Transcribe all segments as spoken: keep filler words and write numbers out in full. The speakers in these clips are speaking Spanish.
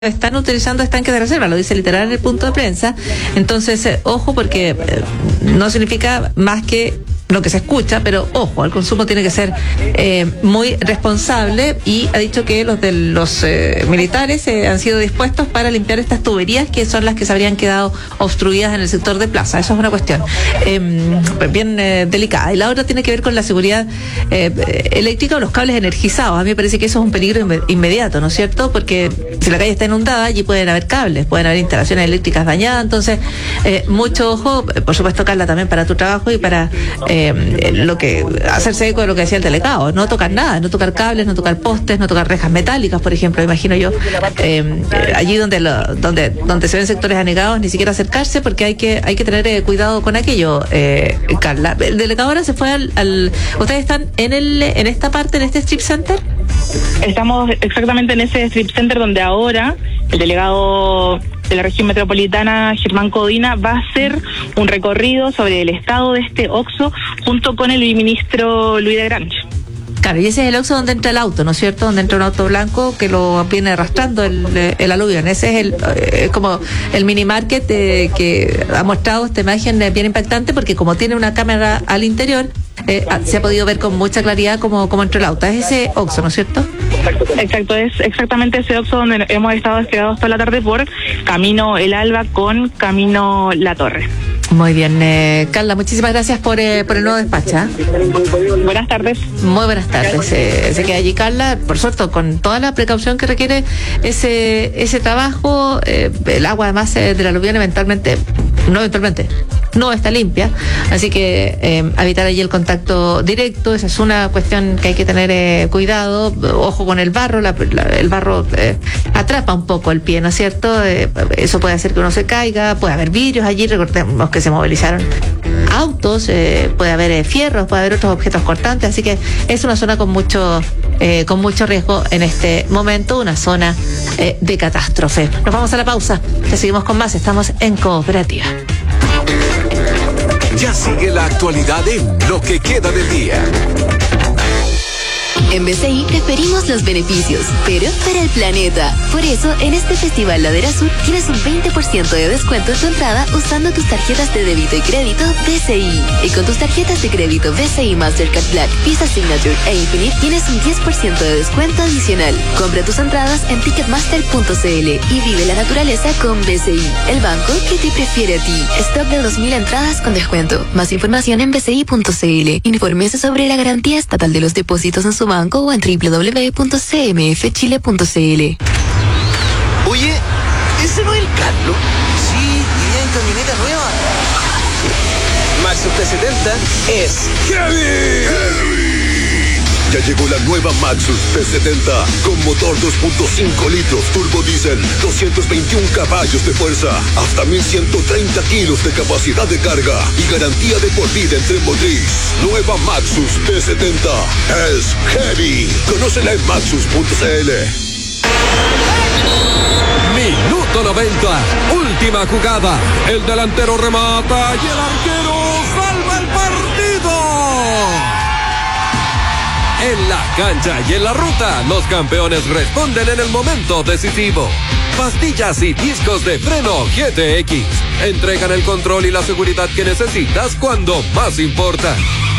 están utilizando estanques de reserva, lo dice literal en el punto de prensa. Entonces, eh, ojo, porque eh, no significa más que lo que se escucha, pero ojo, el consumo tiene que ser eh, muy responsable, y ha dicho que los de los eh, militares eh, han sido dispuestos para limpiar estas tuberías que son las que se habrían quedado obstruidas en el sector de Plaza. Eso es una cuestión eh, bien eh, delicada. Y la otra tiene que ver con la seguridad eh, eléctrica o los cables energizados. A mí me parece que eso es un peligro inme- inmediato, ¿no es cierto? Porque si la calle está inundada, allí pueden haber cables, pueden haber instalaciones eléctricas dañadas. Entonces, eh, mucho ojo, por supuesto, Carla, también para tu trabajo y para eh, lo que hacerse eco de lo que decía el delegado, no tocar nada, no tocar cables, no tocar postes, no tocar rejas metálicas, por ejemplo, imagino yo, eh, allí donde lo, donde donde se ven sectores anegados, ni siquiera acercarse, porque hay que hay que tener eh, cuidado con aquello. eh, Carla, el delegado ahora se fue al, al ¿ustedes están en el en esta parte, en este strip center? Estamos exactamente en ese strip center donde ahora el delegado de la región metropolitana, Germán Codina, va a hacer un recorrido sobre el estado de este Oxxo junto con el ministro Luis de Grange. Claro, y ese es el Oxxo donde entra el auto, ¿no es cierto? Donde entra un auto blanco que lo viene arrastrando el, el aluvión. Ese es el eh, como el mini market eh, que ha mostrado esta imagen eh, bien impactante, porque como tiene una cámara al interior, eh, se ha podido ver con mucha claridad cómo, cómo entró el auto. Es ese Oxxo, ¿no es cierto? Exacto, es exactamente ese Oxxo donde hemos estado desplegados toda la tarde por Camino El Alba con Camino La Torre. Muy bien, eh, Carla, muchísimas gracias por, eh, por el nuevo despacho. ¿eh? Buenas tardes. Muy buenas tardes. Eh, se queda allí Carla, por suerte, con toda la precaución que requiere ese ese trabajo. Eh, el agua, además eh, del aluvión, eventualmente, no eventualmente, no está limpia, así que eh, evitar allí el contacto directo. Esa es una cuestión que hay que tener eh, cuidado. Ojo con el barro, la, la, el barro eh, atrapa un poco el pie, ¿no es cierto? Eh, eso puede hacer que uno se caiga, puede haber vidrios allí, recordemos que se movilizaron autos, eh, puede haber eh, fierros, puede haber otros objetos cortantes, así que es una zona con mucho eh, con mucho riesgo en este momento, una zona eh, de catástrofe. Nos vamos a la pausa, que seguimos con más, estamos en Cooperativa. Ya sigue la actualidad en Lo que queda del día. En B C I preferimos los beneficios, pero para el planeta. Por eso, en este Festival Ladera Sur tienes un veinte por ciento de descuento en tu entrada usando tus tarjetas de débito y crédito B C I. Y con tus tarjetas de crédito B C I Mastercard Black, Visa Signature e Infinite tienes un diez por ciento de descuento adicional. Compra tus entradas en ticketmaster punto c l y vive la naturaleza con B C I, el banco que te prefiere a ti. Stock de dos mil entradas con descuento. Más información en b c i punto c l. Infórmese sobre la garantía estatal de los depósitos en su banco o en doble u doble u doble u punto c m f chile punto c l. Oye, ¿ese no es el Carlos? Sí, y en camioneta nueva. Maxus T setenta es ¡Heavy! ¡Heavy! Ya llegó la nueva Maxus T setenta con motor dos punto cinco litros turbo diésel, doscientos veintiún caballos de fuerza, hasta mil ciento treinta kilos de capacidad de carga y garantía de por vida en tren motriz. Nueva Maxus T setenta es Heavy. Conócela en maxus punto c l. Minuto noventa, última jugada. El delantero remata y el arquero salva el partido. En la cancha y en la ruta, los campeones responden en el momento decisivo. Pastillas y discos de freno G T X entregan el control y la seguridad que necesitas cuando más importa.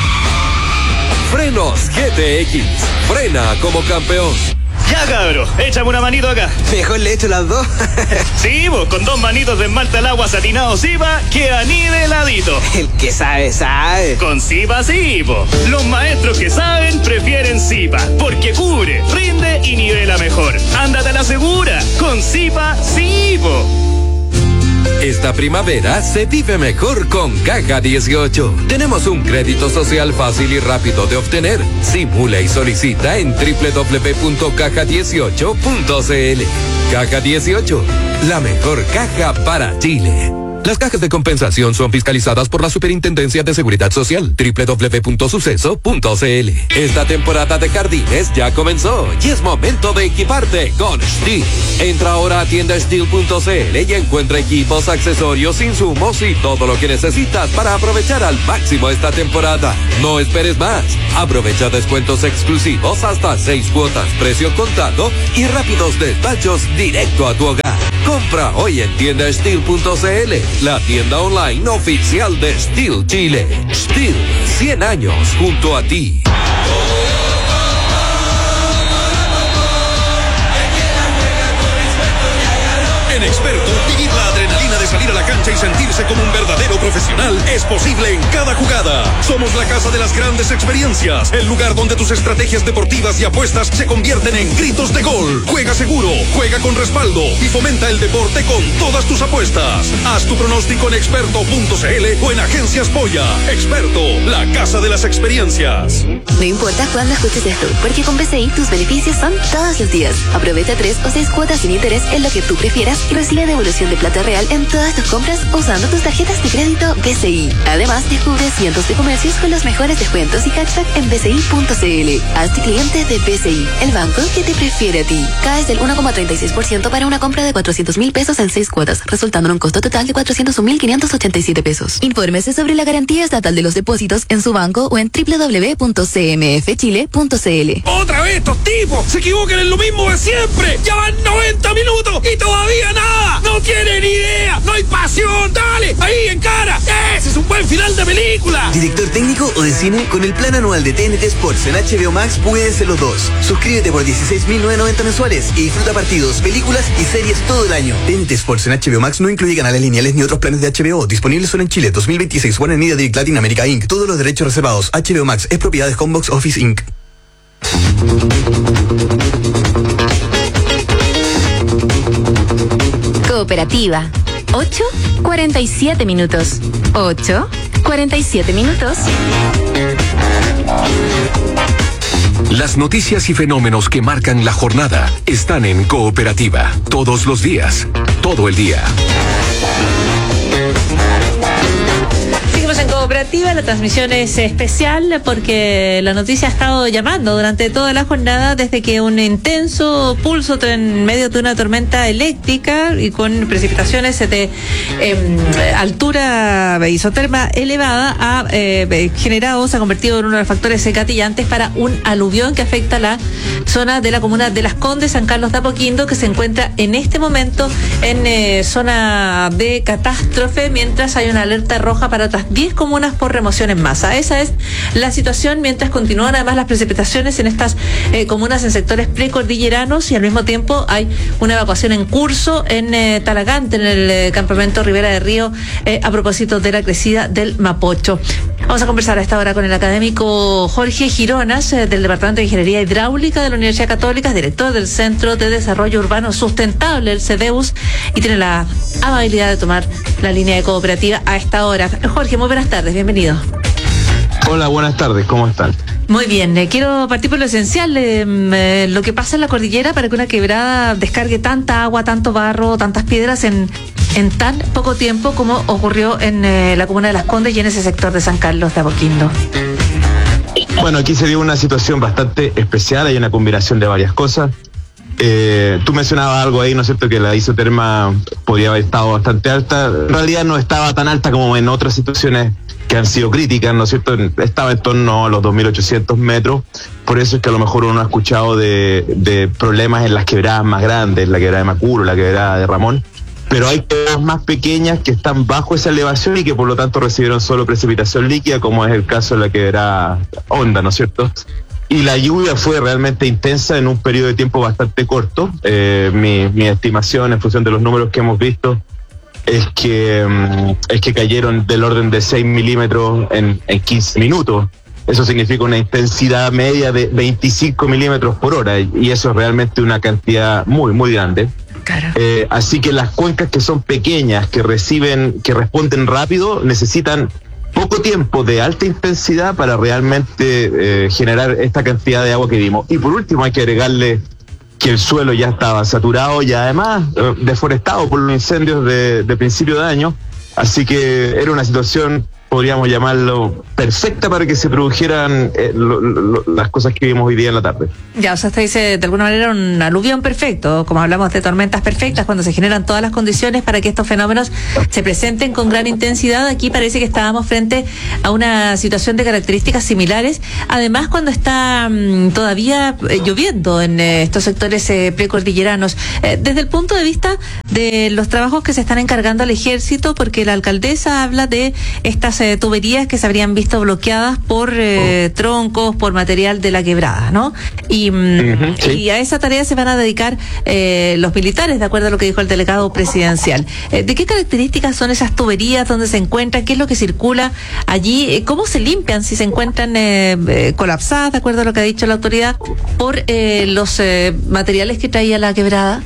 Frenos G T X, frena como campeón. Ya, cabro, échame una manito acá. Mejor le echo las dos. Sí, vos, con dos manitos de esmalte al agua satinado Zipa, queda niveladito. El que sabe, sabe. Con Zipa sí, po. Los maestros que saben prefieren Zipa, porque cubre, rinde y nivela mejor. Ándate a la segura, con Zipa sí, po. Esta primavera se vive mejor con Caja dieciocho. Tenemos un crédito social fácil y rápido de obtener. Simula y solicita en doble u doble u doble u punto caja dieciocho punto c l. Caja dieciocho, la mejor caja para Chile. Las cajas de compensación son fiscalizadas por la Superintendencia de Seguridad Social, doble u doble u doble u punto suceso punto c l. Esta temporada de jardines ya comenzó y es momento de equiparte con Stihl. Entra ahora a tienda stihl punto c l y encuentra equipos, accesorios, insumos y todo lo que necesitas para aprovechar al máximo esta temporada. No esperes más. Aprovecha descuentos exclusivos hasta seis cuotas, precio contado y rápidos despachos directo a tu hogar. Compra hoy en tienda stihl punto c l, la tienda online oficial de Stihl Chile. Stihl, cien años junto a ti. En Experto, vivir la adrenalina de salir a la cancha y sentirse como un verdadero profesional es posible en cada jugada. Somos la casa de las grandes experiencias, el lugar donde tus estrategias deportivas y apuestas se convierten en gritos de gol. Juega seguro, juega con respaldo y fomenta el deporte con todas tus apuestas. Haz tu pronóstico en experto punto c l o en Agencias Polla. Experto, la casa de las experiencias. No importa cuándo escuches esto, porque con B C I tus beneficios son todos los días. Aprovecha tres o seis cuotas sin interés en lo que tú prefieras y recibe devolución de plata real en todas tus compras usando tus tarjetas de crédito B C I. Además, descubre cientos de comercios con los mejores descuentos y cashback en b c i punto c l. Hazte cliente de B C I, el banco que te prefiere a ti. Caes del uno coma treinta y seis por ciento para una compra de cuatrocientos mil pesos en seis cuotas, resultando en un costo total de cuatrocientos un mil quinientos ochenta y siete pesos. Infórmese sobre la garantía estatal de los depósitos en su banco o en doble u doble u doble u punto c m f chile punto c l. ¡Otra vez estos tipos! ¡Se equivocan en lo mismo de siempre! ¡Ya van noventa minutos y todavía nada! ¡No tienen idea! ¡No hay pasión! ¡Dale! ¡Ahí, en cara! ¡Ese es un buen final de película! ¿Director técnico o de cine? Con el plan anual de T N T Sports en H B O Max puedes ser los dos. Suscríbete por dieciséis mil novecientos noventa mensuales y disfruta partidos, películas y series todo el año. T N T Sports en H B O Max no incluye canales lineales ni otros planes de H B O. Disponibles solo en Chile. dos mil veintiséis. Warner Media Direct Latin America incorporated. Todos los derechos reservados. H B O Max es propiedad de Homebox Office incorporated. Cooperativa. ocho cuarenta y siete minutos. ocho cuarenta y siete minutos. Las noticias y fenómenos que marcan la jornada están en Cooperativa. Todos los días. Todo el día. En Cooperativa, la transmisión es especial porque la noticia ha estado llamando durante toda la jornada desde que un intenso pulso en medio de una tormenta eléctrica y con precipitaciones de eh, altura isoterma elevada ha eh, generado, se ha convertido en uno de los factores gatillantes para un aluvión que afecta la zona de la comuna de Las Condes, San Carlos de Apoquindo, que se encuentra en este momento en eh, zona de catástrofe, mientras hay una alerta roja para otras diez comunas por remoción en masa. Esa es la situación mientras continúan además las precipitaciones en estas eh, comunas en sectores precordilleranos y al mismo tiempo hay una evacuación en curso en eh, Talagante, en el eh, campamento Ribera de Río, eh, a propósito de la crecida del Mapocho. Vamos a conversar a esta hora con el académico Jorge Gironas, eh, del Departamento de Ingeniería Hidráulica de la Universidad Católica, director del Centro de Desarrollo Urbano Sustentable, el CEDEUS, y tiene la amabilidad de tomar la línea de Cooperativa a esta hora. Jorge, muy buenas tardes, bienvenido. Hola, buenas tardes, ¿cómo están? Muy bien, eh, quiero partir por lo esencial, eh, eh, lo que pasa en la cordillera para que una quebrada descargue tanta agua, tanto barro, tantas piedras en, en tan poco tiempo como ocurrió en eh, la comuna de Las Condes y en ese sector de San Carlos de Apoquindo. Bueno, aquí se dio una situación bastante especial, hay una combinación de varias cosas. Eh, tú mencionabas algo ahí, ¿no es cierto?, que la isoterma podía haber estado bastante alta. En realidad no estaba tan alta como en otras situaciones que han sido críticas, ¿no es cierto? Estaba en torno a los dos mil ochocientos metros, por eso es que a lo mejor uno ha escuchado de, de problemas en las quebradas más grandes, la quebrada de Macuro, la quebrada de Ramón, pero hay quebradas más pequeñas que están bajo esa elevación y que por lo tanto recibieron solo precipitación líquida, como es el caso de la quebrada Honda, ¿no es cierto? Y la lluvia fue realmente intensa en un periodo de tiempo bastante corto. Eh, mi, mi estimación en función de los números que hemos visto es que um, es que cayeron del orden de seis milímetros en, en quince minutos. Eso significa una intensidad media de veinticinco milímetros por hora y eso es realmente una cantidad muy, muy grande. Eh, así que las cuencas que son pequeñas, que reciben, que responden rápido, necesitan poco tiempo de alta intensidad para realmente eh, generar esta cantidad de agua que vimos. Y por último hay que agregarle que el suelo ya estaba saturado y además eh, deforestado por los incendios de, de principio de año, Así que era una situación, podríamos llamarlo, perfecta para que se produjeran eh, lo, lo, las cosas que vimos hoy día en la tarde. Ya, o sea, usted dice de alguna manera un aluvión perfecto, como hablamos de tormentas perfectas, cuando se generan todas las condiciones para que estos fenómenos se presenten con gran intensidad. Aquí parece que estábamos frente a una situación de características similares, además cuando está mmm, todavía eh, lloviendo en eh, estos sectores eh, precordilleranos. Eh, desde el punto de vista de los trabajos que se están encargando al ejército, porque la alcaldesa habla de estas eh, tuberías que se habrían visto bloqueadas por eh, oh. troncos, por material de la quebrada, ¿no? Y, uh-huh, sí. y a esa tarea se van a dedicar eh, los militares, de acuerdo a lo que dijo el delegado presidencial. Eh, ¿De qué características son esas tuberías? ¿Dónde se encuentran? ¿Qué es lo que circula allí? Eh, ¿Cómo se limpian si se encuentran eh, eh, colapsadas, de acuerdo a lo que ha dicho la autoridad, por eh, los eh, materiales que traía la quebrada?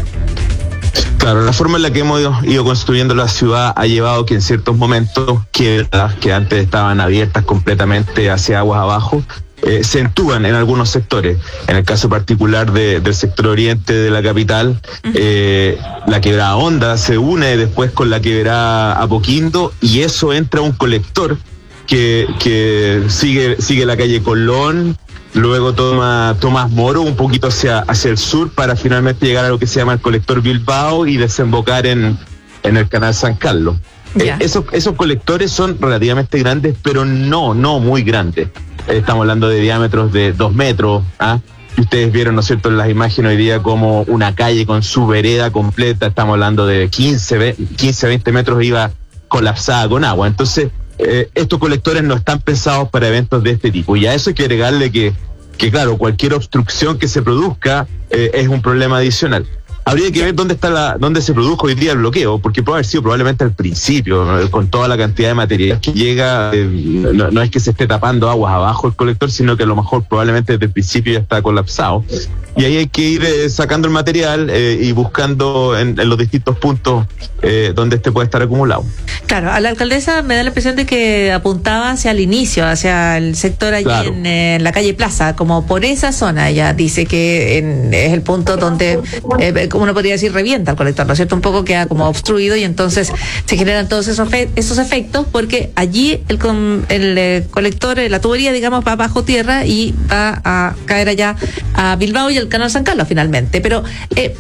Claro, la forma en la que hemos ido, ido construyendo la ciudad ha llevado que en ciertos momentos quebradas que antes estaban abiertas completamente hacia aguas abajo, eh, se entúan en algunos sectores. En el caso particular de, del sector oriente de la capital, eh, la quebrada Honda se une después con la quebrada Apoquindo y eso entra a un colector que, que sigue, sigue la calle Colón. Luego toma Tomás Moro un poquito hacia, hacia el sur para finalmente llegar a lo que se llama el colector Bilbao y desembocar en, en el canal San Carlos. Eh, esos, esos colectores son relativamente grandes, pero no, no muy grandes. Eh, estamos hablando de diámetros de dos metros. ¿ah? Y ustedes vieron, ¿no es cierto?, en las imágenes hoy día como una calle con su vereda completa, estamos hablando de quince, veinte metros iba colapsada con agua. Entonces, Eh, estos colectores no están pensados para eventos de este tipo y a eso hay que agregarle que, que claro, cualquier obstrucción que se produzca eh, es un problema adicional. Habría que ver dónde está la, dónde se produjo hoy día el bloqueo, porque puede haber sido probablemente al principio, ¿no? Con toda la cantidad de material que llega, eh, no, no es que se esté tapando aguas abajo el colector, sino que a lo mejor probablemente desde el principio ya está colapsado. Y ahí hay que ir eh, sacando el material eh, y buscando en, en los distintos puntos eh, donde este puede estar acumulado. Claro, a la alcaldesa me da la impresión de que apuntaba hacia el inicio, hacia el sector allí claro. en, eh, en la calle Plaza, como por esa zona. Ella dice que en, es el punto donde, eh, como uno podría decir, revienta el colector, ¿no es cierto? Un poco queda como obstruido y entonces se generan todos esos, fe- esos efectos porque allí el, com- el eh, colector, eh, la tubería, digamos, va bajo tierra y va a caer allá a Bilbao y al canal San Carlos finalmente. Pero eh,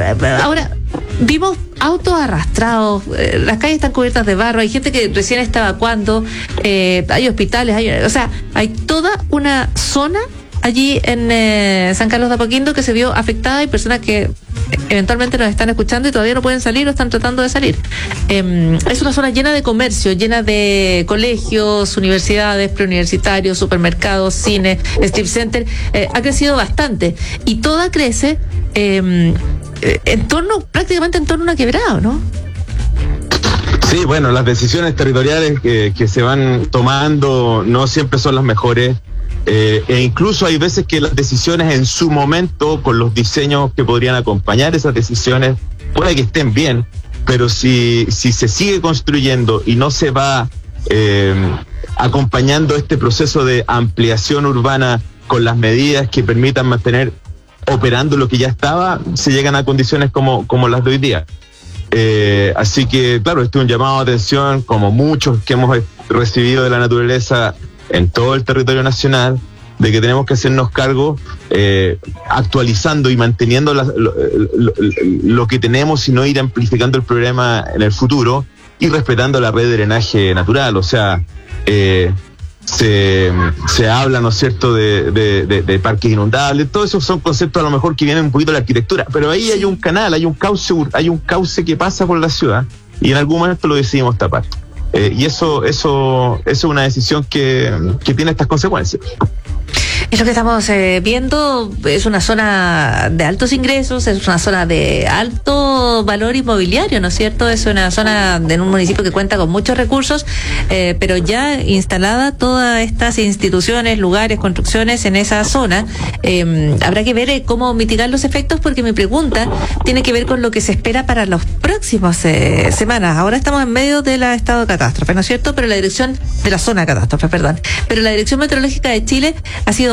ahora vimos autos arrastrados, eh, las calles están cubiertas de barro, hay gente que recién está evacuando, eh, hay hospitales, hay, o sea, hay toda una zona allí en eh, San Carlos de Apoquindo que se vio afectada y personas que eventualmente nos están escuchando y todavía no pueden salir o están tratando de salir. Eh, es una zona llena de comercio, llena de colegios, universidades, preuniversitarios, supermercados, cine, strip center, eh, ha crecido bastante y toda crece eh, en torno, prácticamente en torno a una quebrada, ¿no? Sí, bueno, las decisiones territoriales que, que se van tomando no siempre son las mejores. Eh, e incluso hay veces que las decisiones en su momento, con los diseños que podrían acompañar esas decisiones, puede que estén bien, pero si, si se sigue construyendo y no se va eh, acompañando este proceso de ampliación urbana con las medidas que permitan mantener operando lo que ya estaba, se llegan a condiciones como, como las de hoy día. Eh, así que, claro, este es un llamado de atención, como muchos que hemos recibido de la naturaleza en todo el territorio nacional, de que tenemos que hacernos cargo eh, actualizando y manteniendo la, lo, lo, lo que tenemos y no ir amplificando el problema en el futuro y respetando la red de drenaje natural. O sea, eh, se, se habla, ¿no es cierto?, de, de, de, de parques inundables. Todos esos son conceptos a lo mejor que vienen un poquito de la arquitectura, pero ahí hay un canal, hay un cauce, hay un cauce que pasa por la ciudad y en algún momento lo decidimos tapar. Eh, y eso, eso, eso es una decisión que, que tiene estas consecuencias. Es lo que estamos eh, viendo, es una zona de altos ingresos, es una zona de alto valor inmobiliario, ¿no es cierto? Es una zona en un municipio que cuenta con muchos recursos, eh, pero ya instalada todas estas instituciones, lugares, construcciones en esa zona. Eh, habrá que ver eh, cómo mitigar los efectos, porque mi pregunta tiene que ver con lo que se espera para las próximas eh, semanas. Ahora estamos en medio del estado de catástrofe, ¿no es cierto? Pero la dirección de la zona de catástrofe, perdón. Pero la Dirección Meteorológica de Chile ha sido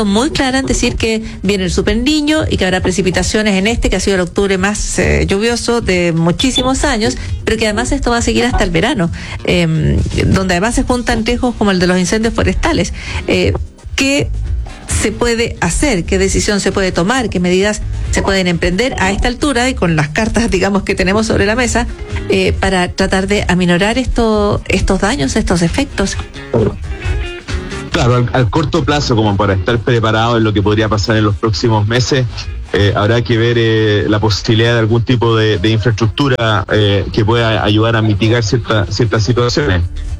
muy clara en decir que viene el Super Niño y que habrá precipitaciones en este, que ha sido el octubre más eh, lluvioso de muchísimos años, pero que además esto va a seguir hasta el verano, eh, donde además se juntan riesgos como el de los incendios forestales. Eh, ¿Qué se puede hacer? ¿Qué decisión se puede tomar? ¿Qué medidas se pueden emprender a esta altura y con las cartas, digamos, que tenemos sobre la mesa eh, para tratar de aminorar esto, estos daños, estos efectos? Claro, al, al corto plazo, como para estar preparado en lo que podría pasar en los próximos meses, eh, habrá que ver eh, la posibilidad de algún tipo de, de infraestructura eh, que pueda ayudar a mitigar cierta, ciertas situaciones.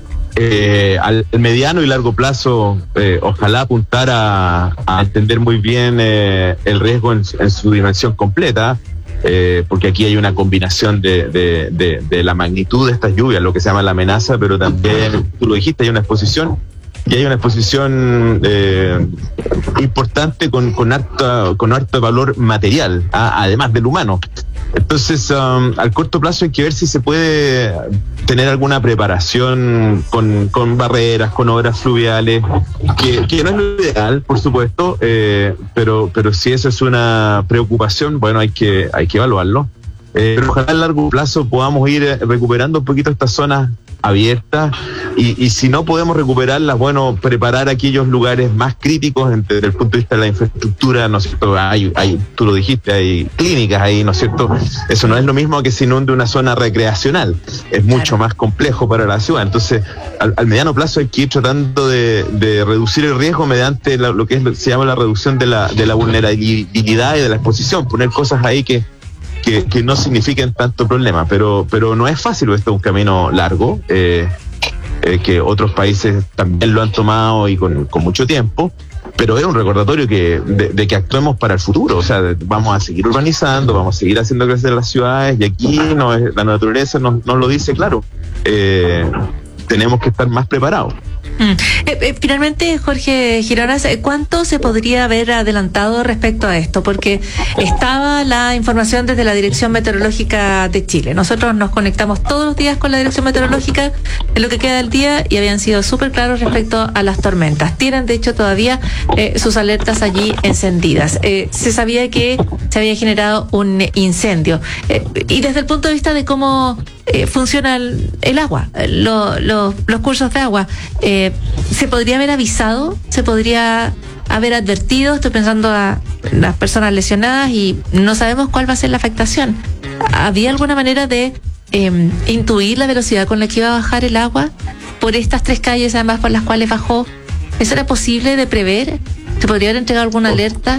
Eh, al mediano y largo plazo, eh, ojalá apuntar a, a entender muy bien eh, el riesgo en, en su dimensión completa, eh, porque aquí hay una combinación de, de, de, de la magnitud de estas lluvias, lo que se llama la amenaza, pero también, tú lo dijiste, hay una exposición, y hay una exposición eh, importante con, con, harto, con harto valor material, ¿ah? Además del humano. Entonces, um, al corto plazo hay que ver si se puede tener alguna preparación con, con barreras, con obras fluviales, que, que no es lo ideal, por supuesto, eh, pero, pero si eso es una preocupación, bueno, hay que, hay que evaluarlo. Eh, pero ojalá a largo plazo podamos ir recuperando un poquito estas zonas abiertas y, y si no podemos recuperarlas, bueno, preparar aquellos lugares más críticos desde el punto de vista de la infraestructura, ¿no es cierto? Hay, hay, tú lo dijiste, hay clínicas ahí, ¿no es cierto? Eso no es lo mismo que se inunde una zona recreacional, es mucho más complejo para la ciudad. Entonces, al, al mediano plazo hay que ir tratando de, de reducir el riesgo mediante la, lo que es, se llama la reducción de la, de la vulnerabilidad y de la exposición, poner cosas ahí que Que, que no signifiquen tanto problema, pero pero no es fácil, esto es un camino largo, eh, eh, que otros países también lo han tomado y con, con mucho tiempo, pero es un recordatorio que de, de que actuemos para el futuro, o sea, de, vamos a seguir urbanizando, vamos a seguir haciendo crecer las ciudades, y aquí no es, la naturaleza nos, nos lo dice claro, eh, tenemos que estar más preparados. Mm. Eh, eh, finalmente, Jorge Gironas, ¿cuánto se podría haber adelantado respecto a esto? Porque estaba la información desde la Dirección Meteorológica de Chile. Nosotros nos conectamos todos los días con la Dirección Meteorológica en lo que queda del día y habían sido súper claros respecto a las tormentas. Tienen, de hecho, todavía eh, sus alertas allí encendidas. Eh, se sabía que se había generado un incendio. Eh, y desde el punto de vista de cómo eh, funciona el, el agua, lo, lo, los cursos de agua, eh, ¿se podría haber avisado? ¿Se podría haber advertido? Estoy pensando a las personas lesionadas y no sabemos cuál va a ser la afectación. ¿Había alguna manera de eh, intuir la velocidad con la que iba a bajar el agua por estas tres calles, además por las cuales bajó? ¿Eso era posible de prever? ¿Se podría haber entregado alguna alerta?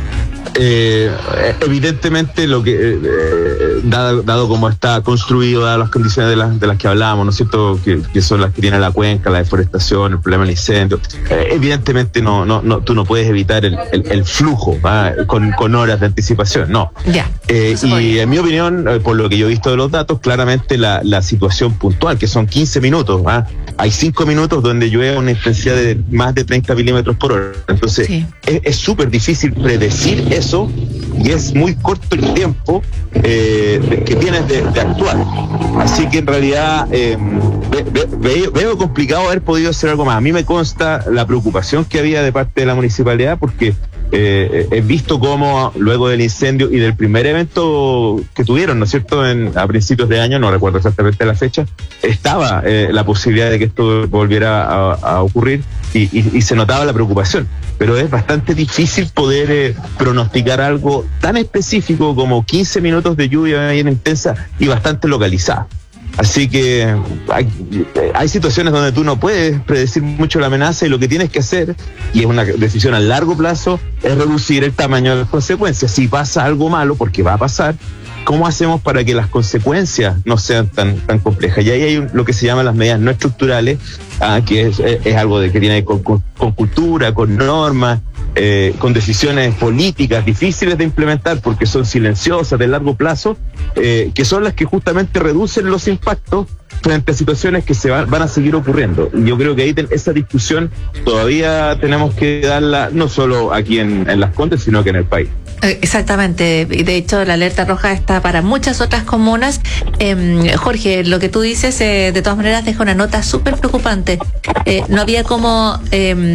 Eh, evidentemente lo que eh, dado, dado como está construido, dadas las condiciones de las de las que hablábamos, ¿no es cierto?, que, que son las que tiene la cuenca, la deforestación, el problema del incendio, eh, evidentemente no no no tú no puedes evitar el, el, el flujo con, con horas de anticipación, no. Ya. Eh, y en mi opinión, eh, por lo que yo he visto de los datos, claramente la, la situación puntual, que son quince minutos, ¿ah? Hay cinco minutos donde llueve una intensidad de más de treinta milímetros por hora, entonces sí. es súper difícil predecir eso. Y es muy corto el tiempo eh, que tienes de, de actuar. Así que en realidad eh, ve, ve, ve, veo complicado haber podido hacer algo más. A mí me consta la preocupación que había de parte de la municipalidad, porque eh, he visto cómo luego del incendio y del primer evento que tuvieron, ¿no es cierto?, en, a principios de año, no recuerdo exactamente la fecha, estaba eh, la posibilidad de que esto volviera a, a ocurrir y, y, y se notaba la preocupación. Pero es bastante difícil poder eh, pronosticar algo tan específico como quince minutos de lluvia bien intensa y bastante localizada. Así que hay, hay situaciones donde tú no puedes predecir mucho la amenaza y lo que tienes que hacer, y es una decisión a largo plazo, es reducir el tamaño de las consecuencias. Si pasa algo malo, porque va a pasar, ¿cómo hacemos para que las consecuencias no sean tan tan complejas? Y ahí hay un, lo que se llama las medidas no estructurales, ah, que es, es, es algo de que tiene con, con, con cultura, con normas, eh, con decisiones políticas difíciles de implementar porque son silenciosas, de largo plazo, eh, que son las que justamente reducen los impactos frente a situaciones que se van, van a seguir ocurriendo. Y yo creo que ahí ten, esa discusión todavía tenemos que darla, no solo aquí en, en Las Condes, sino que en el país. Exactamente, y de hecho la alerta roja está para muchas otras comunas. Eh, Jorge, lo que tú dices eh, de todas maneras deja una nota súper preocupante. Eh, no había como eh,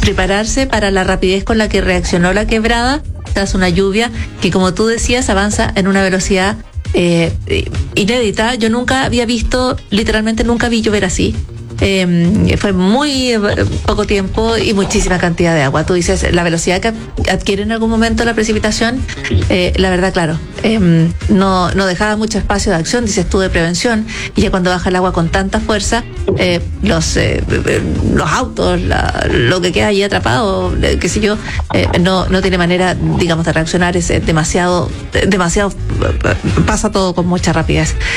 prepararse para la rapidez con la que reaccionó la quebrada tras una lluvia que, como tú decías, avanza en una velocidad eh, inédita. Yo nunca había visto, literalmente nunca vi llover así. Eh, fue muy eh, poco tiempo y muchísima cantidad de agua. Tú dices, la velocidad que adquiere en algún momento la precipitación, eh, la verdad, claro, eh, no, no dejaba mucho espacio de acción, dices tú, de prevención, y ya cuando baja el agua con tanta fuerza, eh, los eh, los autos, la, lo que queda ahí atrapado, eh, qué sé yo, eh, no, no tiene manera, digamos, de reaccionar, es eh, demasiado, demasiado, pasa todo con mucha rapidez.